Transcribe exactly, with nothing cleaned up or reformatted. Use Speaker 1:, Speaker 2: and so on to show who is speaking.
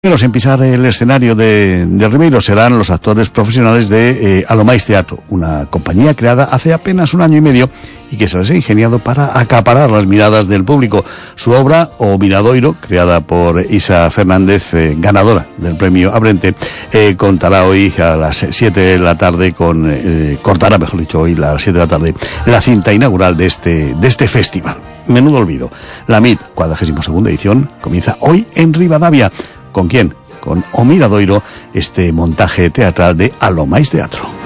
Speaker 1: Los en pisar el escenario de, de Ribeiro serán los actores profesionales de eh, Alomais Teatro, una compañía creada hace apenas un año y medio y que se les ha ingeniado para acaparar las miradas del público. Su obra, O Miradoiro, creada por Isa Fernández, eh, ganadora del premio Abrente, eh, contará hoy a las siete de la tarde con, eh, cortará, mejor dicho, hoy a las siete de la tarde, la cinta inaugural de este, de este festival. Menudo olvido. La M I T, cuadragésima segunda edición, comienza hoy en Rivadavia. ¿Con quién? Con O Miradoiro, este montaje teatral de Alomais Teatro.